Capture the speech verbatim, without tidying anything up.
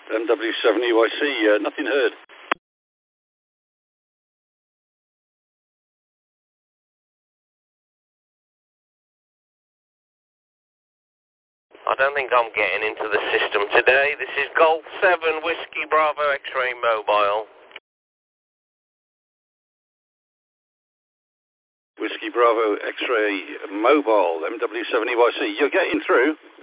M W seven E Y C, uh, nothing heard. I don't think I'm getting into the system today. This is Golf seven Whiskey Bravo X-Ray Mobile. Whiskey Bravo X-Ray Mobile, M W seven E Y C. You're getting through.